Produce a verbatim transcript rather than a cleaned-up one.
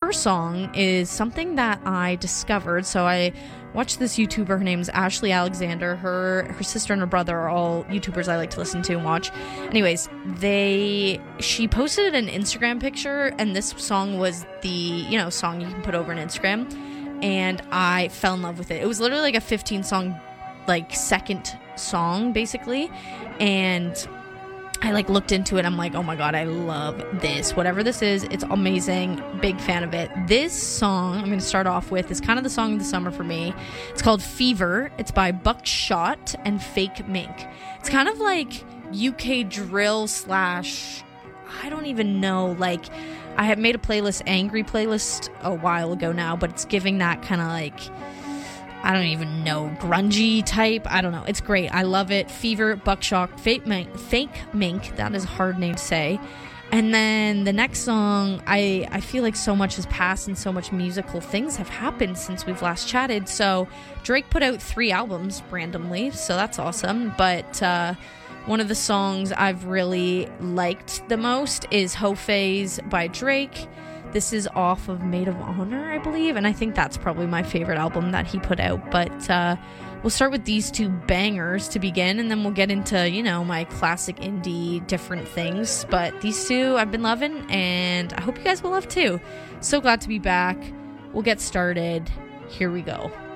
first song is something that I discovered. So I watched this YouTuber. Her name's Ashley Alexander. Her her sister and her brother are all YouTubers I like to listen to and watch. Anyways, they she posted an Instagram picture, and this song was the, you know, song you can put over an Instagram, and I fell in love with it. It was literally like a fifteen song, like second song basically, and I like looked into it. I'm like, oh my god, I love this. Whatever this is, it's amazing. Big fan of it. This song I'm going to start off with is kind of the song of the summer for me. It's called Fever. It's by Buckshot and Fake Mink. It's kind of like U K drill slash, I don't even know, like, I have made a playlist, Angry playlist, a while ago now, but it's giving that kind of like, I don't even know, grungy type. I don't know. It's great. I love it. Fever, Buckshot, Fake Mink. Fake Mink. That is a hard name to say. And then the next song, I, I feel like so much has passed and so much musical things have happened since we've last chatted. So Drake put out three albums randomly, so that's awesome. But uh, one of the songs I've really liked the most is Ho Phase by Drake. This is off of Maid of Honor, I believe, and I think that's probably my favorite album that he put out. But uh, we'll start with these two bangers to begin, and then we'll get into, you know, my classic indie different things. But these two I've been loving, and I hope you guys will love too. So glad to be back. We'll get started. Here we go.